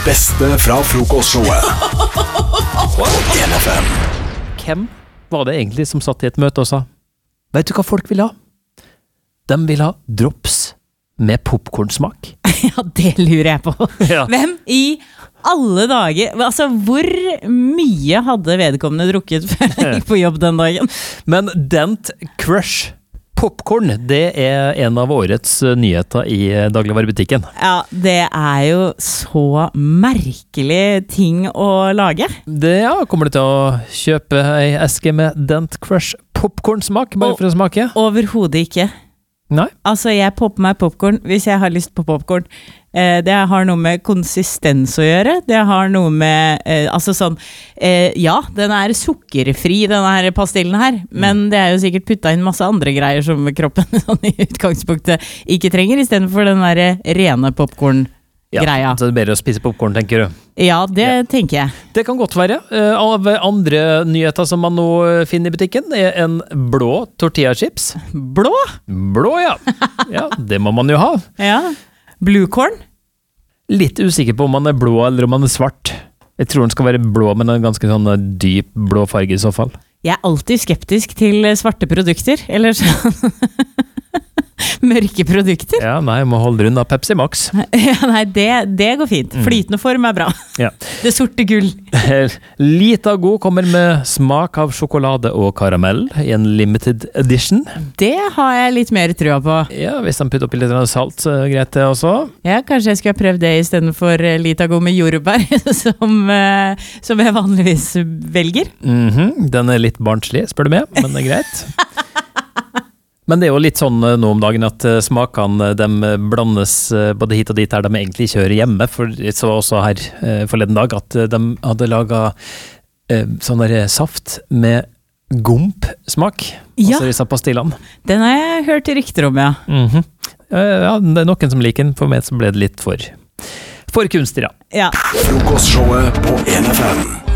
beste fra frokostshowet på 1FM. Hvem var det egentlig som satt i et møte og sa, vet du hva folk vil ha? De vil ha drops med popcornsmak. Ja, det lurer jeg på. Ja. Hvem i alle dager, altså hvor mye hadde vedkommende drukket før jeg gikk på jobb den dagen? Men Dent Crush popcorn, det er en av årets nyheter i dagligvarebutikken. Ja, det er jo så merkelig ting å lage. Kommer du til å kjøpe ei eske med Dent Crush popcornsmak, bare for å smake? Overhodet ikke. Nei. Altså, jeg popper meg popcorn hvis jeg har lyst på popcorn. Det har noe med konsistens å gjøre. Det har noe med, ja, den er sukkerfri, denne her pastillen her. Men det er jo sikkert puttet inn masse andre greier som kroppen sånn, i utgangspunktet ikke trenger, i stedet for den der rene popcorn-greia. Ja, så det er bedre å spise popcorn, tenker du? Ja, det tenker jeg. Det kan godt være. Av andre nyheter som man nå finner i butikken, er en blå tortillachips. Blå? Blå, ja. Ja, det må man jo ha. Ja. Bluecorn? Litt usikker på om man er blå eller om man er svart. Jeg tror den skal være blå, men en ganske sånn dyp blå farge i så fall. Jeg er alltid skeptisk til svarte produkter, eller sånn mørke produkter. Ja, nei, jeg må holde unna Pepsi Max. Ja, nei, det går fint. Flytende form er bra. Ja. Det sorte gull. Lita God kommer med smak av sjokolade og karamell i en limited edition. Det har jeg litt mer trua på. Ja, hvis de putter oppi litt salt, så er greit det også. Ja, kanskje jeg skulle ha prøvd det i stedet for Lita God med jordbær, som jeg vanligvis velger. Den er litt barnslig, spør du meg, men det er greit. Men det er jo litt sånn nå om dagen at smakene de blandes både hit og dit her de egentlig ikke hører hjemme. For jeg så også her forleden dag at de hadde laget sånn der saft med gomp-smak. Ja. Altså disse pastillene. Den har jeg hørt rykter om, ja. Ja, det er noen som liker den. For meg så ble det litt for kunstig, da. Ja. Frokostshowet på 1FM.